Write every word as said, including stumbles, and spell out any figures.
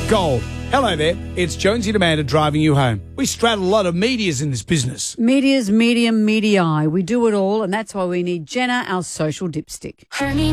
Gold. Hello there, it's Jonesy and Amanda driving you home. We straddle a lot of medias in this business. Media's medium, media. We do it all, and that's why we need Jenna, our social dipstick. Honey.